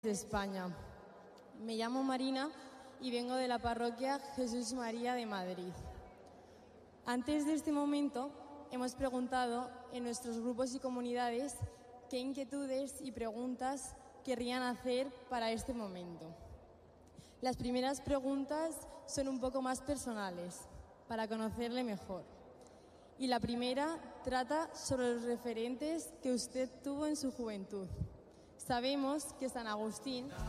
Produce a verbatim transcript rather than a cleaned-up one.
de España. Me llamo Marina y vengo de la parroquia Jesús y María de Madrid. Antes de este momento hemos preguntado en nuestros grupos y comunidades qué inquietudes y preguntas querrían hacer para este momento. Las primeras preguntas son un poco más personales, para conocerle mejor. Y la primera trata sobre los referentes que usted tuvo en su juventud. Sabemos que San Agustín